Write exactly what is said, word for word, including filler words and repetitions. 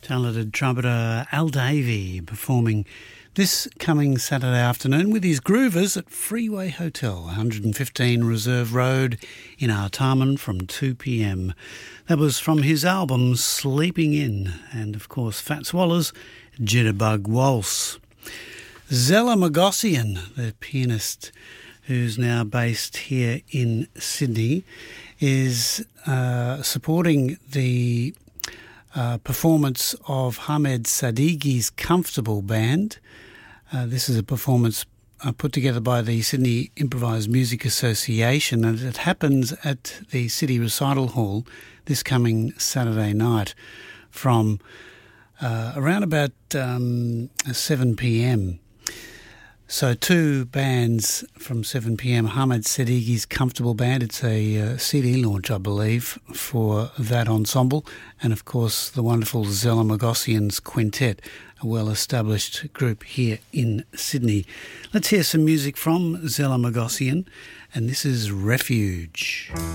Talented trumpeter Al Davey performing this coming Saturday afternoon with his Groovers at Freeway Hotel, one fifteen Reserve Road in Artarmon from two p m. That was from his album Sleeping In, and of course Fats Waller's Jitterbug Waltz. Zella Magossian, the pianist who's now based here in Sydney, is uh, supporting the Uh, performance of Hamed Sadigi's Comfortable Band. Uh, this is a performance uh, put together by the Sydney Improvised Music Association, and it happens at the City Recital Hall this coming Saturday night from uh, around about um, seven p m. So two bands from seven p m. Hamed Sadigi's Comfortable Band. It's a uh, C D launch, I believe, for that ensemble. And, of course, the wonderful Zella Magossian's Quintet, a well-established group here in Sydney. Let's hear some music from Zella Magossian, and this is Refuge.